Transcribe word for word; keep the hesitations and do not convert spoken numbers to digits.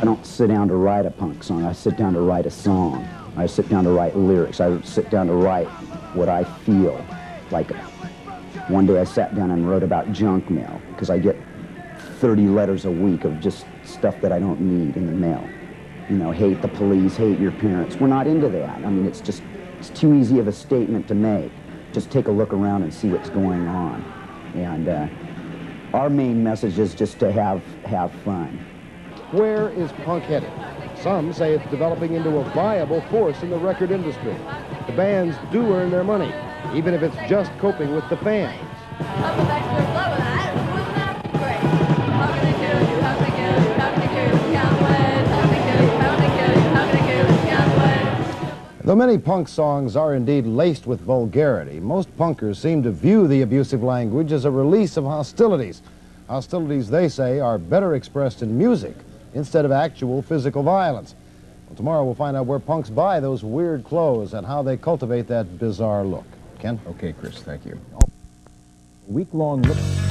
don't sit down to write a punk song. I sit down to write a song. I sit down to write lyrics. I sit down to write what I feel. Like one day I sat down and wrote about junk mail because I get thirty letters a week of just stuff that I don't need in the mail. You know, hate the police, hate your parents. We're not into that. I mean, it's just, it's too easy of a statement to make. Just take a look around and see what's going on. And uh, our main message is just to have, have fun. Where is punk headed? Some say it's developing into a viable force in the record industry. The bands do earn their money, even if it's just coping with the fans. Though many punk songs are indeed laced with vulgarity, most punkers seem to view the abusive language as a release of hostilities. Hostilities, they say, are better expressed in music instead of actual physical violence. Well, tomorrow we'll find out where punks buy those weird clothes and how they cultivate that bizarre look. Ken? Okay, Chris, thank you. Week-long look.